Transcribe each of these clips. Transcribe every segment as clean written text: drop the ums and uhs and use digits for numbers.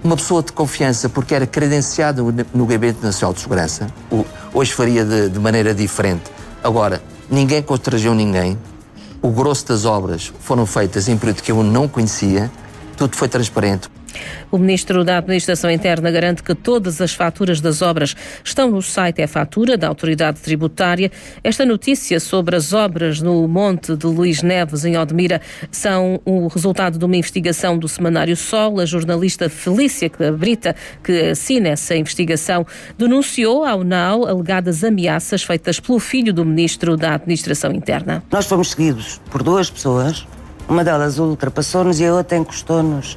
uma pessoa de confiança, porque era credenciado no Gabinete Nacional de Segurança, hoje faria de maneira diferente. Agora, ninguém constrangeu ninguém, o grosso das obras foram feitas em período que eu não conhecia, tudo foi transparente. O Ministro da Administração Interna garante que todas as faturas das obras estão no site e-fatura da Autoridade Tributária. Esta notícia sobre as obras no Monte de Luís Neves, em Odmira, são o resultado de uma investigação do Semanário Sol. A jornalista Felícia Cabrita, que assina essa investigação, denunciou ao NAU alegadas ameaças feitas pelo filho do Ministro da Administração Interna. Nós fomos seguidos por duas pessoas, uma delas ultrapassou-nos e a outra encostou-nos.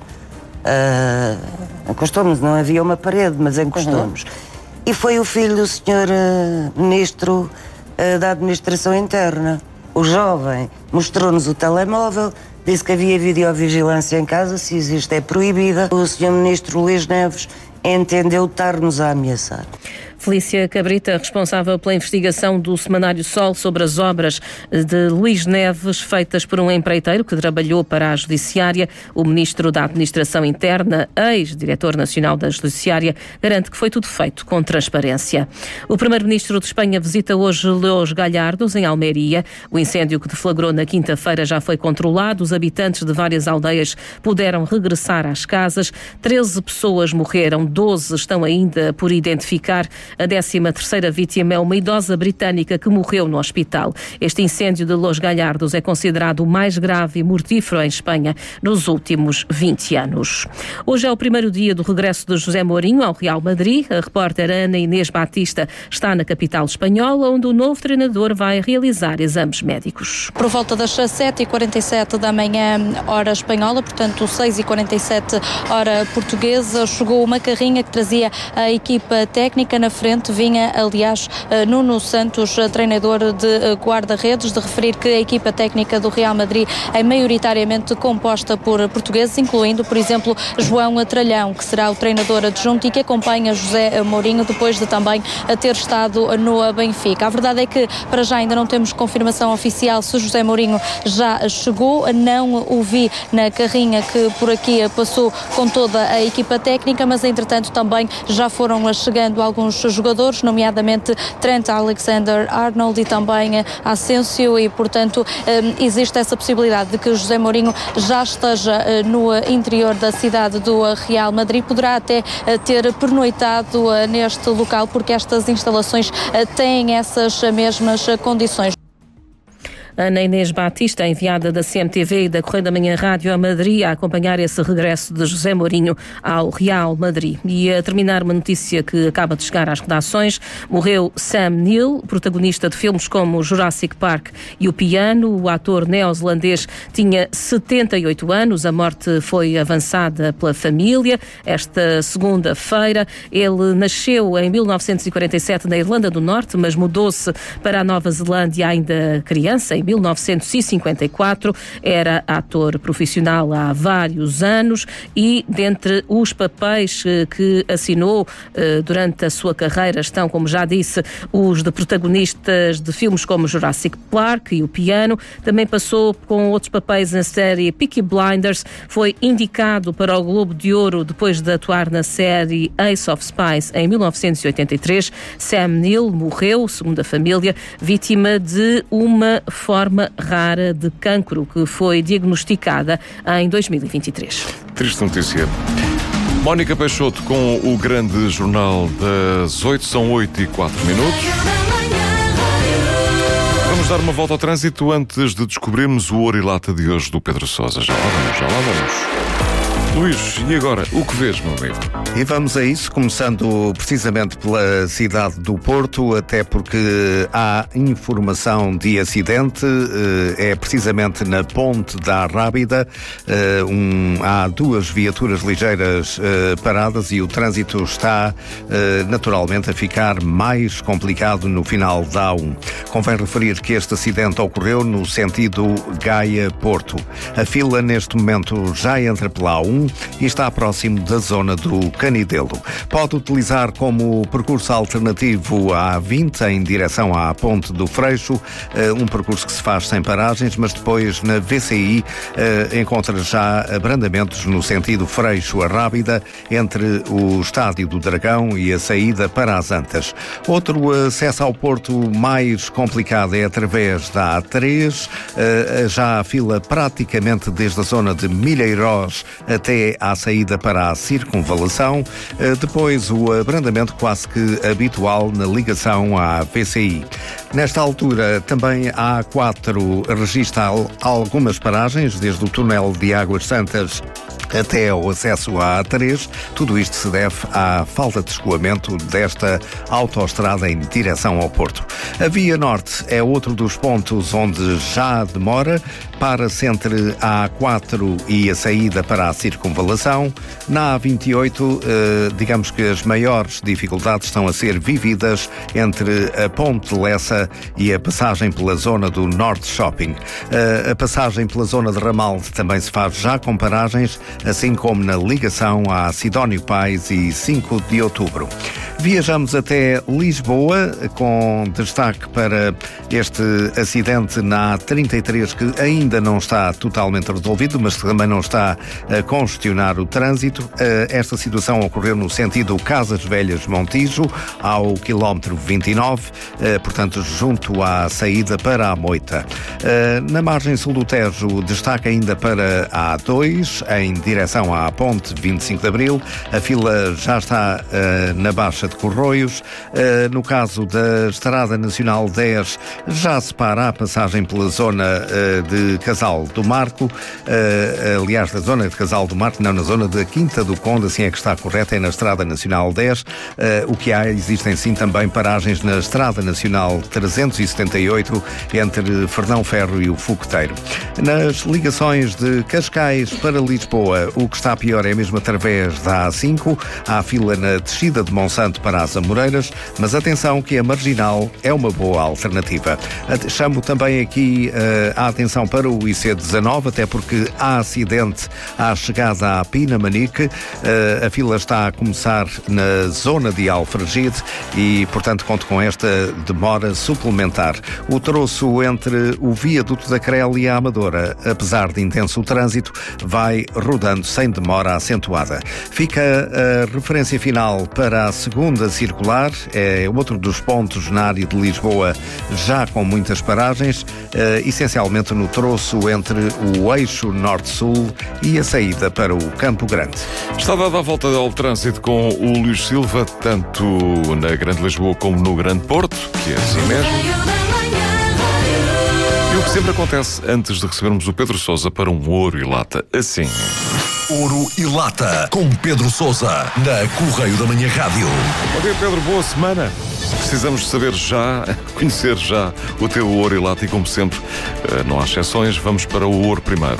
Encostou-nos, não havia uma parede, mas encostou-nos. E foi o filho do senhor Ministro da Administração Interna. O jovem mostrou-nos o telemóvel, disse que havia videovigilância em casa, se existe é proibida. O senhor Ministro Luís Neves entendeu estar-nos a ameaçar. Felícia Cabrita, responsável pela investigação do Semanário Sol sobre as obras de Luís Neves feitas por um empreiteiro que trabalhou para a Judiciária. O Ministro da Administração Interna, ex-diretor nacional da Judiciária, garante que foi tudo feito com transparência. O Primeiro-Ministro de Espanha visita hoje Los Gallardos, em Almeria. O incêndio que deflagrou na quinta-feira já foi controlado. Os habitantes de várias aldeias puderam regressar às casas. 13 pessoas morreram, 12 estão ainda por identificar. A 13ª vítima é uma idosa britânica que morreu no hospital. Este incêndio de Los Gallardos é considerado o mais grave e mortífero em Espanha nos últimos 20 anos. Hoje é o primeiro dia do regresso de José Mourinho ao Real Madrid. A repórter Ana Inês Batista está na capital espanhola, onde o novo treinador vai realizar exames médicos. Por volta das 7h47 da manhã, hora espanhola, portanto 6h47 hora portuguesa, chegou uma carrinha que trazia a equipa técnica. Na frente vinha, aliás, Nuno Santos, treinador de guarda-redes, de referir que a equipa técnica do Real Madrid é maioritariamente composta por portugueses, incluindo, por exemplo, João Tralhão, que será o treinador adjunto e que acompanha José Mourinho depois de também ter estado no Benfica. A verdade é que para já ainda não temos confirmação oficial se José Mourinho já chegou. Não o vi na carrinha que por aqui passou com toda a equipa técnica, mas entretanto também já foram chegando alguns jogadores, nomeadamente Trent Alexander-Arnold e também Asensio, e portanto existe essa possibilidade de que José Mourinho já esteja no interior da cidade do Real Madrid. Poderá até ter pernoitado neste local, porque estas instalações têm essas mesmas condições. Ana Inês Batista, enviada da CMTV e da Correio da Manhã Rádio a Madrid, a acompanhar esse regresso de José Mourinho ao Real Madrid. E a terminar, uma notícia que acaba de chegar às redações: morreu Sam Neill, protagonista de filmes como Jurassic Park e O Piano. O ator neozelandês tinha 78 anos. A morte foi avançada pela família esta segunda-feira. Ele nasceu em 1947 na Irlanda do Norte, mas mudou-se para a Nova Zelândia ainda criança, em 1954, era ator profissional há vários anos e dentre os papéis que assinou durante a sua carreira estão, como já disse, os de protagonistas de filmes como Jurassic Park e O Piano. Também passou com outros papéis na série Peaky Blinders. Foi indicado para o Globo de Ouro depois de atuar na série Ace of Spies em 1983. Sam Neill morreu, segundo a família, vítima de uma forma rara de cancro que foi diagnosticada em 2023. Triste notícia. Mónica Peixoto com o grande jornal das 8, são 8h04. Vamos dar uma volta ao trânsito antes de descobrirmos o Ouro e Lata de hoje do Pedro Sousa. Já lá vamos. Luís, e agora, o que vês, meu amigo? E vamos a isso, começando precisamente pela cidade do Porto, até porque há informação de acidente, é precisamente na Ponte da Rábida, há duas viaturas ligeiras paradas e o trânsito está naturalmente a ficar mais complicado no final da A1. Convém referir que este acidente ocorreu no sentido Gaia-Porto. A fila neste momento já entra pela A1, Martim e está próximo da zona do Canidelo. Pode utilizar como percurso alternativo a A20 em direção à Ponte do Freixo, um percurso que se faz sem paragens, mas depois na VCI encontra já abrandamentos no sentido Freixo-Arrábida entre o Estádio do Dragão e a saída para as Antas. Outro acesso ao Porto mais complicado é através da A3, já a fila praticamente desde a zona de Milheirós até à saída para a Circunvalação, depois o abrandamento quase que habitual na ligação à VCI. Nesta altura também a A4 registra algumas paragens, desde o túnel de Águas Santas até ao acesso à A3. Tudo isto se deve à falta de escoamento desta autoestrada em direção ao Porto. A Via Norte é outro dos pontos onde já demora, para-se entre a A4 e a saída para a Circunvalação. Na A28, digamos que as maiores dificuldades estão a ser vividas entre a Ponte Lessa e a passagem pela zona do Norte Shopping. A passagem pela zona de Ramalde também se faz já com paragens, assim como na ligação a Sidónio Pais e 5 de Outubro. Viajamos até Lisboa, com destaque para este acidente na A33, que ainda não está totalmente resolvido, mas também não está a congestionar o trânsito. Esta situação ocorreu no sentido Casas Velhas-Montijo, ao quilómetro 29, portanto, junto à saída para a Moita. Na margem sul do Tejo, destaque ainda para a A2, em direção à Ponte 25 de Abril. A fila já está na Baixa de Corroios. No caso da Estrada Nacional 10, já se para a passagem pela zona de Casal do Marco. Aliás, da zona de Casal do Marco, não, na zona da Quinta do Conde, assim é que está correto, é na Estrada Nacional 10. O que há, existem sim também paragens na Estrada Nacional 378, entre Fernão Ferro e o Fogueteiro. Nas ligações de Cascais para Lisboa, o que está pior é mesmo através da A5. Há fila na descida de Monsanto para as Amoreiras, mas atenção que a Marginal é uma boa alternativa. Chamo também aqui a atenção para o IC19, até porque há acidente à chegada à Pinamanique. A fila está a começar na zona de Alfragide e, portanto, conto com esta demora suplementar. O troço entre o viaduto da Crel e a Amadora, apesar de intenso trânsito, vai rodando sem demora acentuada. Fica a referência final para a segunda circular, é outro dos pontos na área de Lisboa já com muitas paragens, essencialmente no troço entre o eixo norte-sul e a saída para o Campo Grande. Está dada a volta ao trânsito com o Luís Silva, tanto na Grande Lisboa como no Grande Porto, que é assim mesmo. E o que sempre acontece antes de recebermos o Pedro Sousa para um Ouro e Lata, assim. Ouro e Lata, com Pedro Sousa, na Correio da Manhã Rádio. Bom dia, Pedro, boa semana. Precisamos saber já, conhecer já o teu Ouro e Lata e, como sempre, não há exceções, vamos para o ouro primeiro.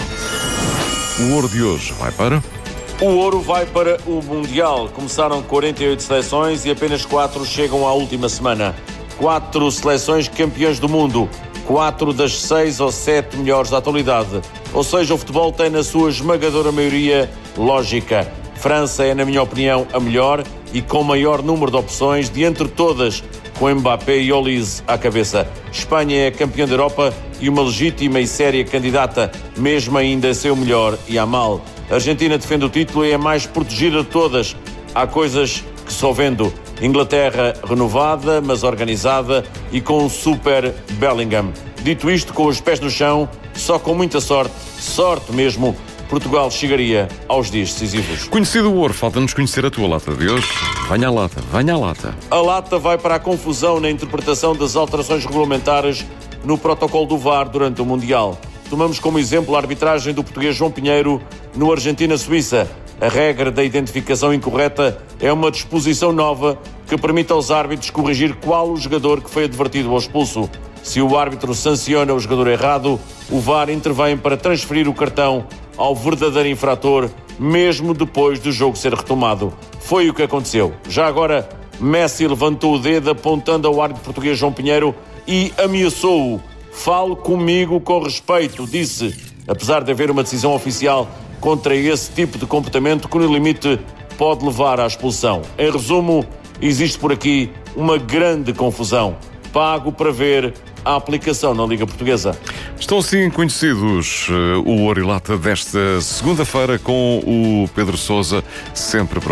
O ouro de hoje vai para... O ouro vai para o Mundial. Começaram 48 seleções e apenas 4 chegam à última semana. 4 seleções campeãs do mundo. 4 das 6 ou 7 melhores da atualidade. Ou seja, o futebol tem na sua esmagadora maioria lógica. França é, na minha opinião, a melhor e com maior número de opções de entre todas, com Mbappé e Olise à cabeça. Espanha é campeã da Europa e uma legítima e séria candidata, mesmo ainda sem o melhor e a mal. A Argentina defende o título e é a mais protegida de todas. Há coisas que só vendo. Inglaterra renovada, mas organizada e com um super Bellingham. Dito isto, com os pés no chão, só com muita sorte mesmo, Portugal chegaria aos dias decisivos. Conhecido o ouro, falta-nos conhecer a tua lata de hoje. Venha à lata, venha à lata. A lata vai para a confusão na interpretação das alterações regulamentares no protocolo do VAR durante o Mundial. Tomamos como exemplo a arbitragem do português João Pinheiro no Argentina-Suíça. A regra da identificação incorreta é uma disposição nova que permite aos árbitros corrigir qual o jogador que foi advertido ou expulso. Se o árbitro sanciona o jogador errado, o VAR intervém para transferir o cartão ao verdadeiro infrator, mesmo depois do jogo ser retomado. Foi o que aconteceu. Já agora, Messi levantou o dedo apontando ao árbitro português João Pinheiro e ameaçou-o. Fale comigo com respeito, disse. Apesar de haver uma decisão oficial contra esse tipo de comportamento que, no limite, pode levar à expulsão. Em resumo, existe por aqui uma grande confusão. Pago para ver a aplicação na Liga Portuguesa. Estão assim conhecidos o Ouro e Lata desta segunda-feira com o Pedro Sousa, sempre pronto.